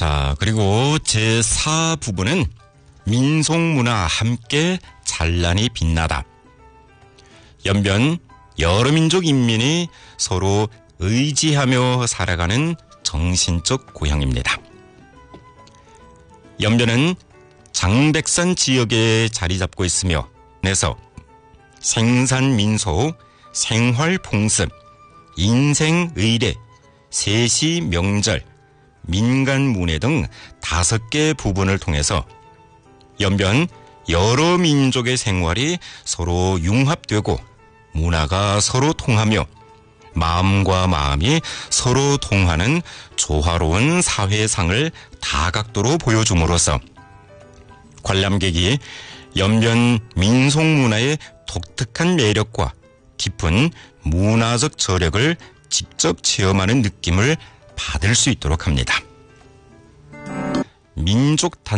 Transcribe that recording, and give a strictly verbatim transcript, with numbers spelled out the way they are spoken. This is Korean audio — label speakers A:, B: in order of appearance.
A: 자, 그리고 제사 부분은 민속문화 함께 찬란히 빛나다. 연변 여러 민족 인민이 서로 의지하며 살아가는 정신적 고향입니다. 연변은 장백산 지역에 자리 잡고 있으며 내서 생산민속, 생활풍습, 인생의례, 세시명절, 민간문예 등 다섯 개 부분을 통해서 연변 여러 민족의 생활이 서로 융합되고 문화가 서로 통하며 마음과 마음이 서로 통하는 조화로운 사회상을 다각도로 보여줌으로써 관람객이 연변 민속문화의 독특한 매력과 깊은 문화적 저력을 직접 체험하는 느낌을 받을 수 있도록 합니다. 민족 단